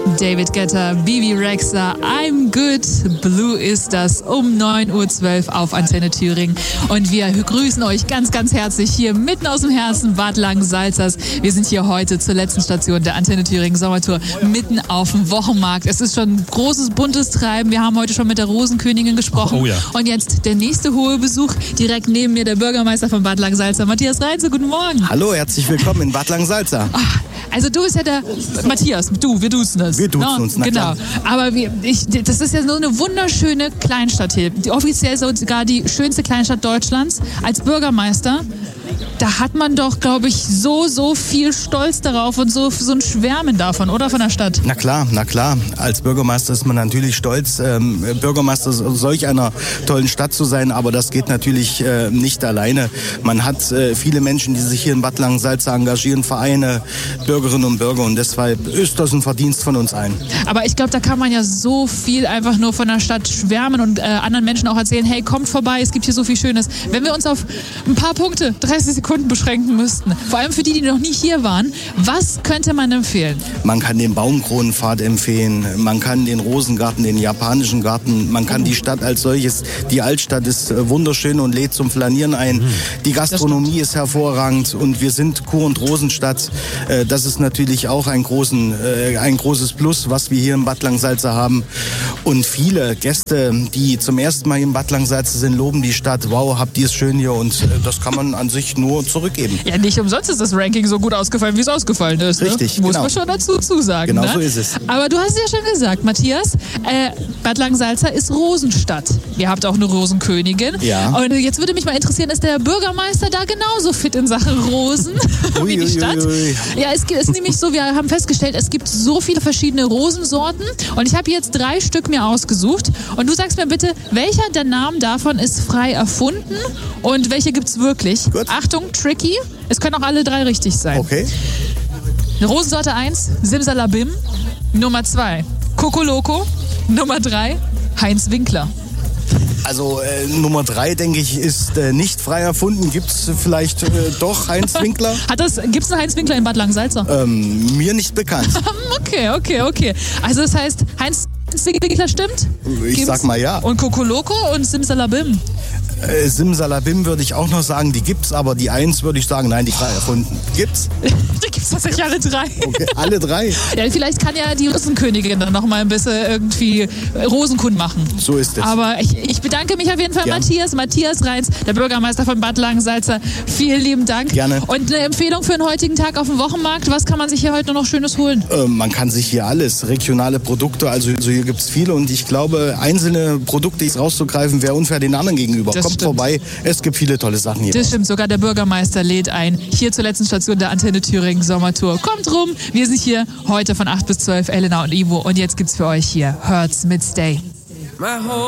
David Guetta, Bibi Rexha, I'm Good, Blue ist das um 9.12 Uhr auf Antenne Thüringen. Und wir grüßen euch ganz, ganz herzlich hier mitten aus dem Herzen Bad Langensalzers. Wir sind hier heute zur letzten Station der Antenne Thüringen Sommertour mitten auf dem Wochenmarkt. Es ist schon großes, buntes Treiben. Wir haben heute schon mit der Rosenkönigin gesprochen. Oh ja. Und jetzt der nächste hohe Besuch. Direkt neben mir der Bürgermeister von Bad Langensalza, Matthias Reinze. Guten Morgen. Hallo, herzlich willkommen in Bad Langensalza. Also du bist ja der Matthias, wir duzen es. Wir duzen uns, na genau. klar. Aber das ist ja so eine wunderschöne Kleinstadt hier. Offiziell sogar die schönste Kleinstadt Deutschlands. Als Bürgermeister, da hat man doch, glaube ich, so viel Stolz darauf und so ein Schwärmen davon, oder? Von der Stadt. Na klar. Als Bürgermeister ist man natürlich stolz, Bürgermeister solch einer tollen Stadt zu sein, aber das geht natürlich nicht alleine. Man hat viele Menschen, die sich hier in Bad Langensalza engagieren, Vereine, Bürgerinnen und Bürger, und deshalb ist das ein Verdienst von uns allen. Aber ich glaube, da kann man ja so viel einfach nur von der Stadt schwärmen und anderen Menschen auch erzählen, hey, kommt vorbei, es gibt hier so viel Schönes. Wenn wir uns auf ein paar Punkte, 30 Sekunden beschränken müssten, vor allem für die noch nie hier waren, was könnte man empfehlen? Man kann den Baumkronenpfad empfehlen, man kann den Rosengarten, den japanischen Garten, man kann die Stadt als solches, die Altstadt ist wunderschön und lädt zum Flanieren ein. Die Gastronomie ist hervorragend und wir sind Kur- und Rosenstadt. Das ist natürlich auch ein großes Plus, was wir hier in Bad Langensalza haben. Und viele Gäste, die zum ersten Mal in Bad Langensalza sind, loben die Stadt. Wow, habt ihr es schön hier, und das kann man an sich nur zurückgeben. Ja, nicht umsonst ist das Ranking so gut ausgefallen, wie es ausgefallen ist. Richtig, ne? Muss genau. man schon dazu zusagen. Genau ne? so ist es. Aber du hast ja schon gesagt, Matthias, Bad Langensalza ist Rosenstadt. Ihr habt auch eine Rosenkönigin. Ja. Und jetzt würde mich mal interessieren, ist der Bürgermeister da genauso fit in Sachen Rosen wie die Stadt? Ja, es ist nämlich so, wir haben festgestellt, es gibt so viele verschiedene Rosensorten, und ich habe jetzt 3 Stück mir ausgesucht, und du sagst mir bitte, welcher der Namen davon ist frei erfunden und welche gibt's wirklich? Gut. Achtung, tricky, es können auch alle 3 richtig sein. Okay. Rosensorte 1, Simsalabim. Nummer 2, Kokoloko. Nummer 3, Heinz Winkler. Also Nummer 3, denke ich, ist nicht frei erfunden. Gibt es vielleicht doch Heinz Winkler? Gibt's einen Heinz Winkler in Bad Langensalza? Mir nicht bekannt. Okay. Also das heißt, Heinz Winkler stimmt? Ich sag mal ja. Und Kokoloko und Simsalabim? Simsalabim würde ich auch noch sagen, die gibt's, aber die 1 würde ich sagen, nein, die frei erfunden. Gibt's? Die gibt's tatsächlich alle 3. Okay, alle 3? Ja, vielleicht kann ja die Rosenkönigin dann noch mal ein bisschen irgendwie Rosenkund machen. So ist es. Aber ich bedanke mich auf jeden Fall, Gern. Matthias Reinz, der Bürgermeister von Bad Langensalza. Vielen lieben Dank. Gerne. Und eine Empfehlung für den heutigen Tag auf dem Wochenmarkt. Was kann man sich hier heute noch Schönes holen? Man kann sich hier alles, regionale Produkte, also hier gibt's viele, und ich glaube, einzelne Produkte rauszugreifen, wäre unfair den anderen gegenüber. Das Kommt stimmt. vorbei, es gibt viele tolle Sachen hier. Das stimmt, sogar der Bürgermeister lädt ein. Hier zur letzten Station der Antenne Thüringen Sommertour. Kommt rum, wir sind hier heute von 8 bis 12, Elena und Ivo. Und jetzt gibt's für euch hier Hertz mit Stay.